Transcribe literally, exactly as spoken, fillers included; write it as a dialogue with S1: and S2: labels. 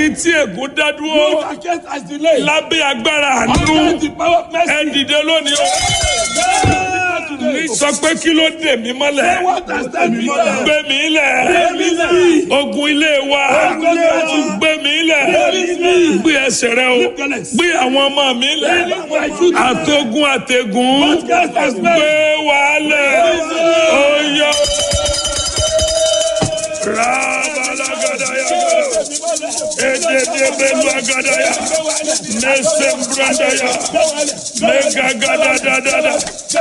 S1: Ẹ̀yin tí ègún dá
S2: You
S1: dúró
S2: that case has delayed.
S1: lábẹ́ agbára àánú
S2: Under the power of mercy.
S1: ẹ dìde lónìí o.
S2: Today.
S1: Mi sọ pé kí ló dè mí mọ́lẹ̀?
S2: What has done me down?
S1: Gbé mi lẹ̀.
S2: Release me.
S1: Ogun ilé wa.
S2: Ogun ilé wa.
S1: Gbé mi lẹ̀.
S2: Release me.
S1: Gbé ẹsẹ̀ rẹ o.
S2: Lift your legs.
S1: Gbé àwọn ọmọ mi lẹ̀.
S2: Release my children.
S1: Àtogun àtẹ̀gùn.
S2: What case has
S1: Gbé
S2: made?
S1: wa lẹ̀.
S2: Release me.
S1: Oyè. Rabalagadaya. Ededebelu agadaya. Nesembrandaya. Megagadadadada.